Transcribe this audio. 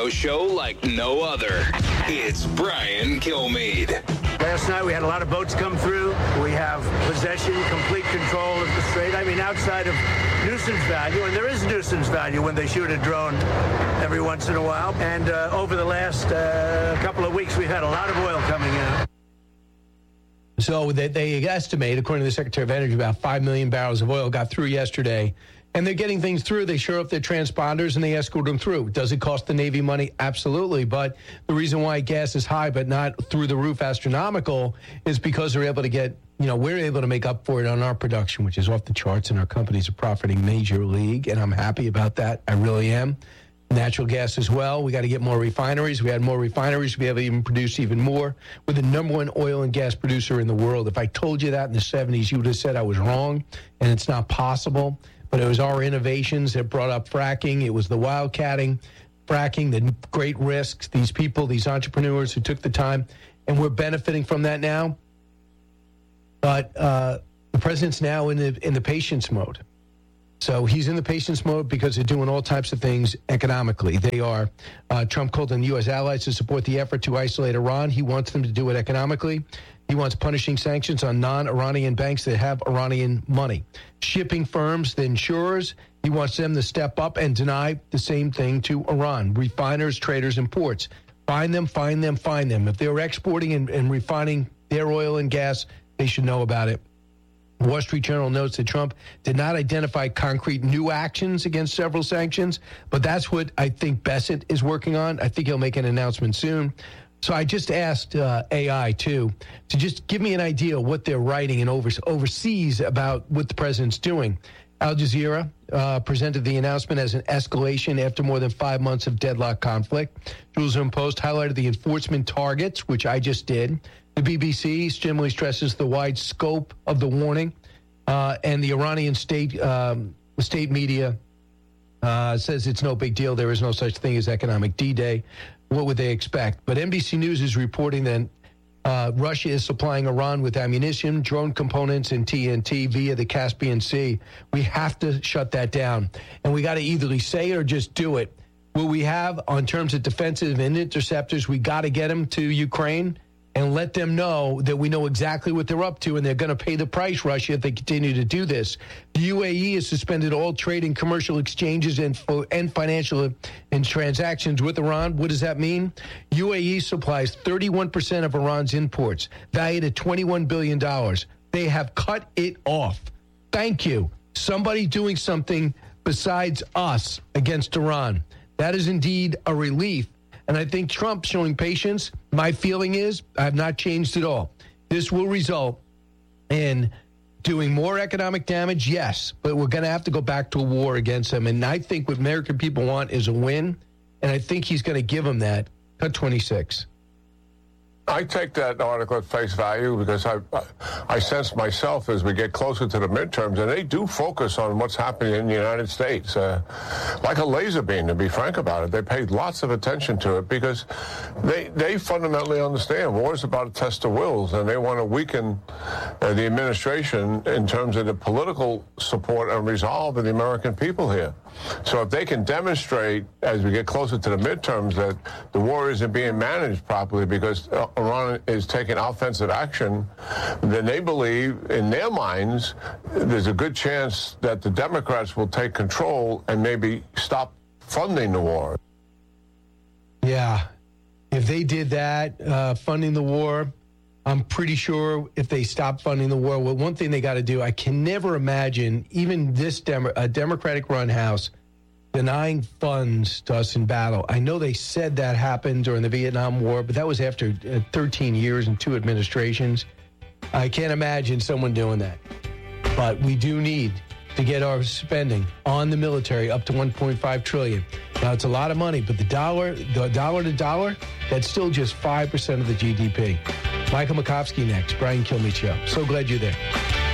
radio show like no other. It's Brian Kilmeade. Last night we had a lot of boats come through. We have possession, complete control of the strait. I mean, outside of nuisance value, and there is nuisance value when they shoot a drone every once in a while. And over the last couple of weeks, we've had a lot of oil coming in. So they estimate, according to the Secretary of Energy, about 5 million barrels of oil got through yesterday. And they're getting things through. They shore up their transponders and they escort them through. Does it cost the Navy money? Absolutely. But the reason why gas is high but not through the roof astronomical is because they're able to get, we're able to make up for it on our production, which is off the charts, and our companies are profiting major league. And I'm happy about that. I really am. Natural gas as well. We got to get more refineries. We had more refineries. We have to even produce even more. We're the number one oil and gas producer in the world. If I told you that in the 70s, you would have said I was wrong, and it's not possible. But it was our innovations that brought up fracking. It was the wildcatting, fracking, the great risks, these people, these entrepreneurs who took the time, and we're benefiting from that now. But the president's now in the patience mode. So he's in the patience mode because they're doing all types of things economically. They are, Trump called on U.S. allies to support the effort to isolate Iran. He wants them to do it economically. He wants punishing sanctions on non-Iranian banks that have Iranian money. Shipping firms, the insurers, he wants them to step up and deny the same thing to Iran. Refiners, traders, and ports. Find them, find them, find them. If they're exporting and refining their oil and gas, they should know about it. The Wall Street Journal notes that Trump did not identify concrete new actions against several sanctions, but that's what I think Bessent is working on. I think he'll make an announcement soon. So I just asked AI, too, to just give me an idea of what they're writing and overseas about what the president's doing. Al Jazeera presented the announcement as an escalation after more than 5 months of deadlock conflict. Jerusalem Post highlighted the enforcement targets, which I just did. The BBC similarly stresses the wide scope of the warning, and the Iranian state media says it's no big deal. There is no such thing as economic D-Day. What would they expect? But NBC News is reporting that Russia is supplying Iran with ammunition, drone components, and TNT via the Caspian Sea. We have to shut that down, and we got to either say it or just do it. What we have on terms of defensive and interceptors, we got to get them to Ukraine and let them know that we know exactly what they're up to, and they're going to pay the price, Russia, if they continue to do this. The UAE has suspended all trade and commercial exchanges and financial and transactions with Iran. What does that mean? UAE supplies 31% of Iran's imports, valued at $21 billion. They have cut it off. Thank you. Somebody doing something besides us against Iran. That is indeed a relief. And I think Trump showing patience, my feeling is, I have not changed at all. This will result in doing more economic damage, yes, but we're going to have to go back to a war against them. And I think what American people want is a win, and I think he's going to give them that. Cut 26. I take that article at face value because I sense myself as we get closer to the midterms, and they do focus on what's happening in the United States. Like a laser beam, to be frank about it. They pay lots of attention to it because they fundamentally understand war is about a test of wills, and they want to weaken the administration in terms of the political support and resolve of the American people here. So if they can demonstrate, as we get closer to the midterms, that the war isn't being managed properly because Iran is taking offensive action, then they believe in their minds there's a good chance that the Democrats will take control and maybe stop funding the war. Yeah. If they did that, funding the war, I'm pretty sure if they stop funding the war, well, one thing they got to do, I can never imagine even this Democratic-run House denying funds to us in battle. I know they said that happened during the Vietnam War, but that was after 13 years and 2 administrations. I can't imagine someone doing that. But we do need to get our spending on the military up to $1.5 trillion. Now, it's a lot of money, but the dollar to dollar, that's still just 5% of the GDP. Michael Makovsky next. Brian Kilmeade Show. So glad you're there.